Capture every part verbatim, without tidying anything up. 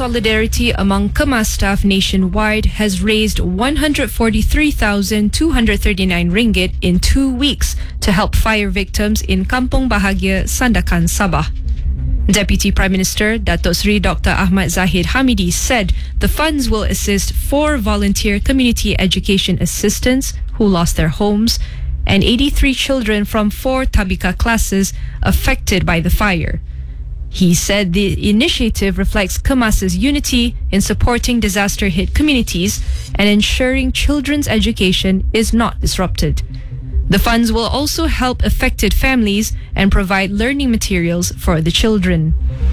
solidarity among Kemas staff nationwide has raised one hundred forty-three thousand two hundred thirty-nine ringgit in two weeks to help fire victims in Kampung Bahagia, Sandakan, Sabah. Deputy Prime Minister Datuk Seri Doctor Ahmad Zahid Hamidi said the funds will assist four volunteer community education assistants who lost their homes and eighty-three children from four Tabika classes affected by the fire. He said the initiative reflects Kemas's unity in supporting disaster-hit communities and ensuring children's education is not disrupted. The funds will also help affected families and provide learning materials for the children.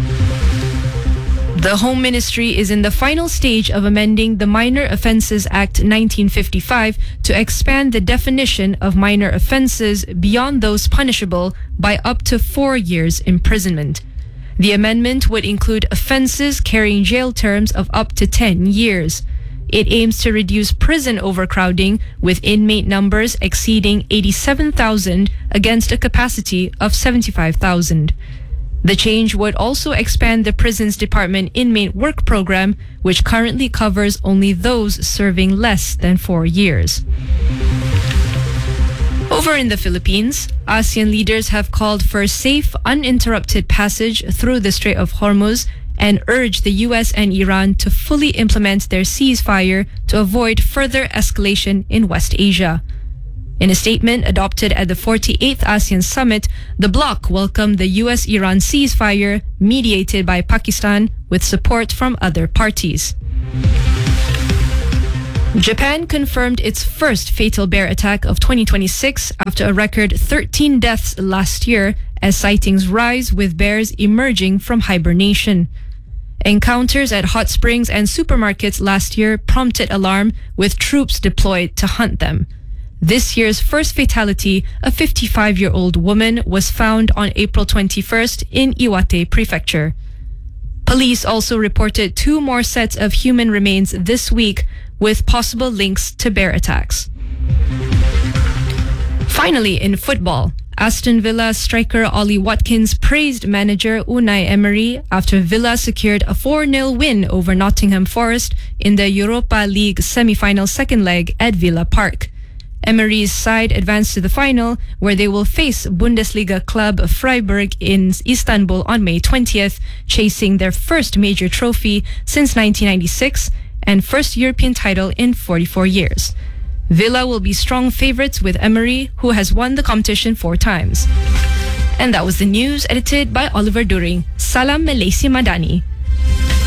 The Home Ministry is in the final stage of amending the Minor Offences Act nineteen fifty-five to expand the definition of minor offences beyond those punishable by up to four years imprisonment. The amendment would include offences carrying jail terms of up to ten years. It aims to reduce prison overcrowding with inmate numbers exceeding eighty-seven thousand against a capacity of seventy-five thousand. The change would also expand the Prisons Department Inmate Work Program, which currently covers only those serving less than four years. Over in the Philippines, ASEAN leaders have called for safe, uninterrupted passage through the Strait of Hormuz and urged the U S and Iran to fully implement their ceasefire to avoid further escalation in West Asia. In a statement adopted at the forty-eighth ASEAN Summit, the bloc welcomed the U S-Iran ceasefire mediated by Pakistan with support from other parties. Japan confirmed its first fatal bear attack of twenty twenty-six after a record thirteen deaths last year as sightings rise with bears emerging from hibernation. Encounters at hot springs and supermarkets last year prompted alarm with troops deployed to hunt them. This year's first fatality, a fifty-five-year-old woman, was found on April twenty-first in Iwate Prefecture. Police also reported two more sets of human remains this week with possible links to bear attacks. Finally, in football, Aston Villa striker Ollie Watkins praised manager Unai Emery after Villa secured a four nil win over Nottingham Forest in the Europa League semi-final second leg at Villa Park. Emery's side advanced to the final, where they will face Bundesliga club Freiburg in Istanbul on May twentieth, chasing their first major trophy since nineteen ninety-six and first European title in forty-four years. Villa will be strong favourites with Emery, who has won the competition four times. And that was the news edited by Oliver During. Salam Malaysia Madani.